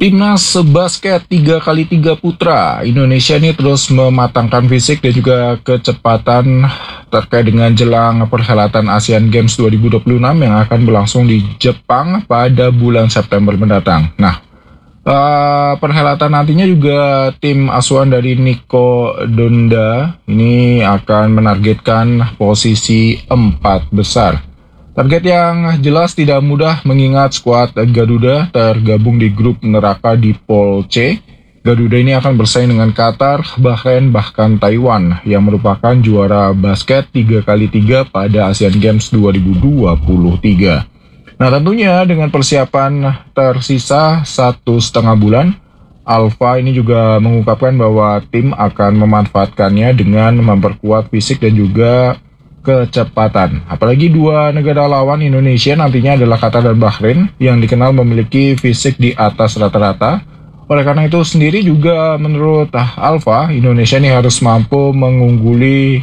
Timnas basket 3x3 putra Indonesia ini terus mematangkan fisik dan juga kecepatan terkait dengan jelang perhelatan Asian Games 2026 yang akan berlangsung di Jepang pada bulan September mendatang. Nah, perhelatan nantinya juga tim asuhan dari Nico Donda ini akan menargetkan posisi 4 besar. Target yang jelas tidak mudah mengingat skuad Garuda tergabung di grup neraka di Pool C. Garuda ini akan bersaing dengan Qatar, Bahrain, bahkan Taiwan yang merupakan juara basket 3x3 pada Asian Games 2023. Nah, tentunya dengan persiapan tersisa 1,5 bulan, Alpha ini juga mengungkapkan bahwa tim akan memanfaatkannya dengan memperkuat fisik dan juga kecepatan. Apalagi dua negara lawan Indonesia nantinya adalah Qatar dan Bahrain yang dikenal memiliki fisik di atas rata-rata. Oleh karena itu sendiri juga menurut Alpha, Indonesia ini harus mampu mengungguli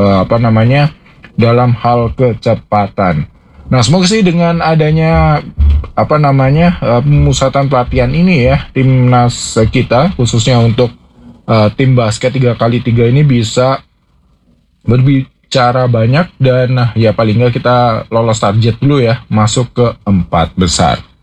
dalam hal kecepatan. Nah, semoga sih dengan adanya pemusatan pelatihan ini ya, timnas kita khususnya untuk tim basket 3x3 ini bisa berbicara banyak dan ya paling nggak kita lolos target dulu ya, masuk ke 4 besar.